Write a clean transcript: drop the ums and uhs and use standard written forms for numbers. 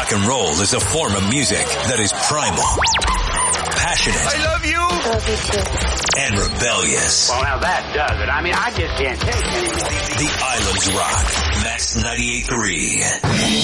Rock and roll is a form of music that is primal, passionate. I love you. Love you too. And rebellious. Well, now that does it. I mean, I just can't take it anymore. The Islands Rock. That's 98.3.